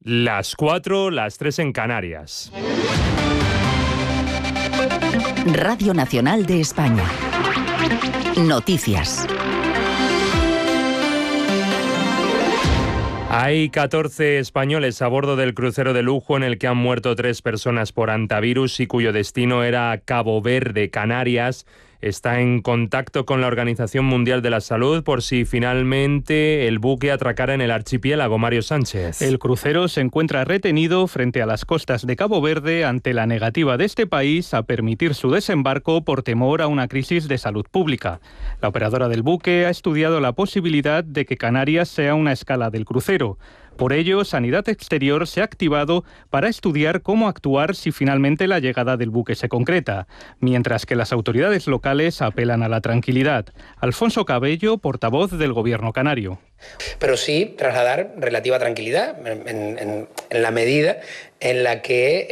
Las 4, las 3 en Canarias. Radio Nacional de España. Noticias. Hay 14 españoles a bordo del crucero de lujo en el que han muerto 3 personas por hantavirus y cuyo destino era Cabo Verde, Canarias. Está en contacto con la Organización Mundial de la Salud por si finalmente el buque atracara en el archipiélago. Mario Sánchez. El crucero se encuentra retenido frente a las costas de Cabo Verde ante la negativa de este país a permitir su desembarco por temor a una crisis de salud pública. La operadora del buque ha estudiado la posibilidad de que Canarias sea una escala del crucero. Por ello, Sanidad Exterior se ha activado para estudiar cómo actuar si finalmente la llegada del buque se concreta, mientras que las autoridades locales apelan a la tranquilidad. Alfonso Cabello, portavoz del Gobierno canario. Pero sí trasladar relativa tranquilidad en la medida en la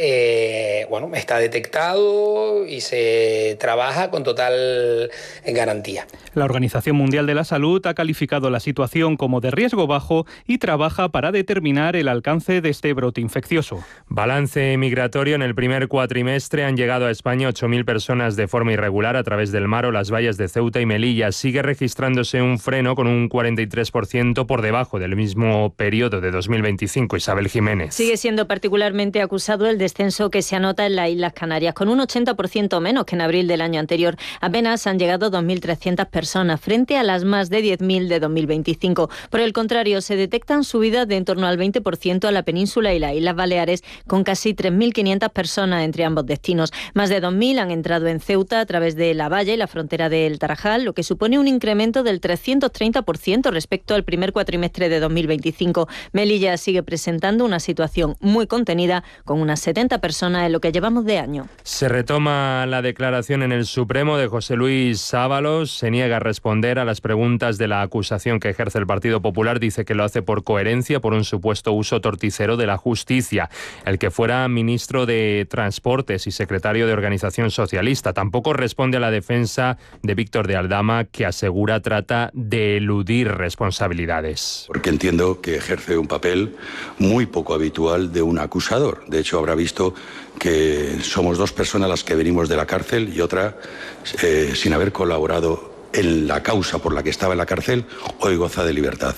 que está detectado y se trabaja con total garantía. La Organización Mundial de la Salud ha calificado la situación como de riesgo bajo y trabaja para determinar el alcance de este brote infeccioso. Balance migratorio. En el primer cuatrimestre han llegado a España 8.000 personas de forma irregular a través del mar o las valles de Ceuta y Melilla. Sigue registrándose un freno con un 43% por debajo del mismo periodo de 2025. Isabel Jiménez. Sigue siendo particularmente acusado el descenso que se anota en las Islas Canarias, con un 80% menos que en abril del año anterior. Apenas han llegado 2.300 personas frente a las más de 10.000 de 2025. Por el contrario, se detectan subidas de en torno al 20% a la península y las Islas Baleares, con casi 3.500 personas entre ambos destinos. Más de 2.000 han entrado en Ceuta a través de la valla y la frontera del Tarajal, lo que supone un incremento del 330% respecto al primer cuatrimestre de 2025. Melilla sigue presentando una situación muy contenida, con unas 70 personas en lo que llevamos de año. Se retoma la declaración en el Supremo de José Luis Ábalos. Se niega a responder a las preguntas de la acusación que ejerce el Partido Popular. Dice que lo hace por coherencia, por un supuesto uso torticero de la justicia. El que fuera ministro de Transportes y secretario de Organización Socialista. Tampoco responde a la defensa de Víctor de Aldama, que asegura trata de eludir responsabilidades. Porque entiendo que ejerce un papel muy poco habitual de un acusador. De hecho, habrá visto que somos 2 personas las que venimos de la cárcel y otra sin haber colaborado en la causa por la que estaba en la cárcel, hoy goza de libertad.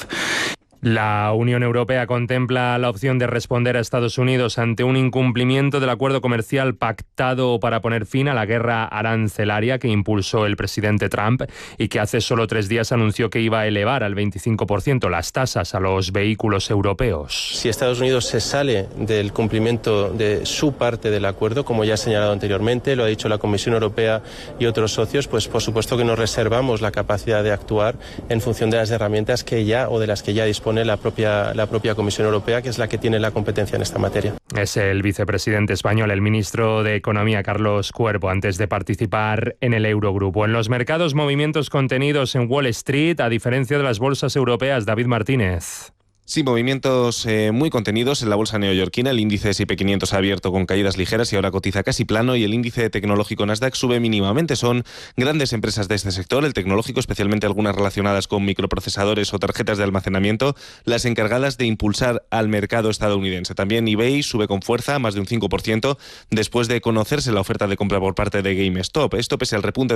La Unión Europea contempla la opción de responder a Estados Unidos ante un incumplimiento del acuerdo comercial pactado para poner fin a la guerra arancelaria que impulsó el presidente Trump y que hace solo 3 días anunció que iba a elevar al 25% las tasas a los vehículos europeos. Si Estados Unidos se sale del cumplimiento de su parte del acuerdo, como ya he señalado anteriormente, lo ha dicho la Comisión Europea y otros socios, pues por supuesto que nos reservamos la capacidad de actuar en función de las herramientas que ya o de las que ya dispone la propia Comisión Europea, que es la que tiene la competencia en esta materia. Es el vicepresidente español, el ministro de Economía, Carlos Cuervo, antes de participar en el Eurogrupo. En los mercados, movimientos contenidos en Wall Street, a diferencia de las bolsas europeas. David Martínez. Sí, movimientos muy contenidos en la bolsa neoyorquina. El índice S&P 500 ha abierto con caídas ligeras y ahora cotiza casi plano, y el índice tecnológico Nasdaq sube mínimamente. Son grandes empresas de este sector, el tecnológico, especialmente algunas relacionadas con microprocesadores o tarjetas de almacenamiento, las encargadas de impulsar al mercado estadounidense. También eBay sube con fuerza, más de un 5%, después de conocerse la oferta de compra por parte de GameStop. Esto pese al repunte